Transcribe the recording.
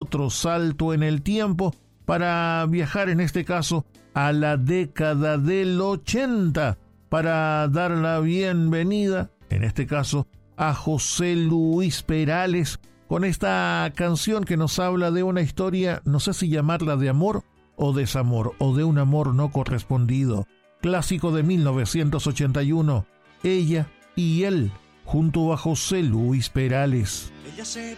otro salto en el tiempo para viajar en este caso a la década del 80 para dar la bienvenida, en este caso, a José Luis Perales con esta canción que nos habla de una historia, no sé si llamarla de amor o desamor, o de un amor no correspondido. Clásico de 1981, Ella y Él, junto a José Luis Perales. Ella se